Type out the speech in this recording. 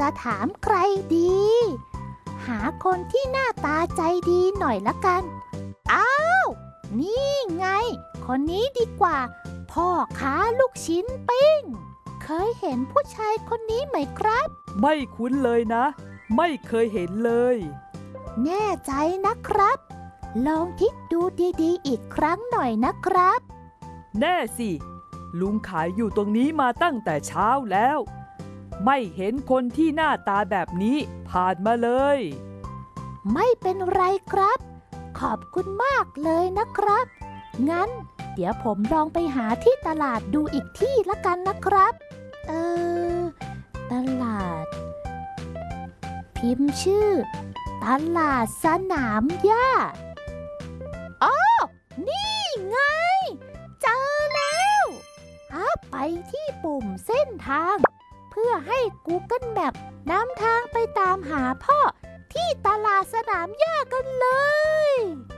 จะถามใครดี หาคนที่หน้าตาใจดีหน่อยละกันอ้าวนี่ไงคนนี้ดีกว่าพ่อค้าลูกชิ้นปิ้งเคยเห็นผู้ชายคนนี้ไหมครับไม่คุ้นเลยนะไม่เคยเห็นเลยแน่ใจนะครับลองคิดดูดีๆอีกครั้งหน่อยนะครับแน่สิลุงขายอยู่ตรงนี้มาตั้งแต่เช้าแล้วไม่เห็นคนที่หน้าตาแบบนี้ผ่านมาเลยไม่เป็นไรครับขอบคุณมากเลยนะครับงั้นเดี๋ยวผมลองไปหาที่ตลาดดูอีกที่ละกันนะครับตลาดพิมพ์ชื่อตลาดสนามหญ้าอ๋อนี่ไงเจอแล้วไปที่ปุ่มเส้นทางเพื่อให้ Google Map นำทางไปตามหาพ่อที่ตลาดสนามหญ้ากันเลย